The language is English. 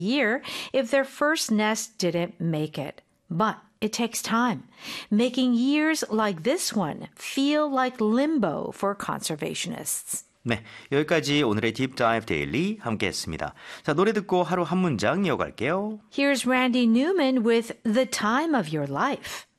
year if their first nest didn't make it. But it takes time, making years like this one feel like limbo for conservationists. 네, 여기까지 오늘의 딥다이브 데일리 함께했습니다. 자, 노래 듣고 하루 한 문장 이어갈게요. Here's Randy Newman with The Time of Your Life.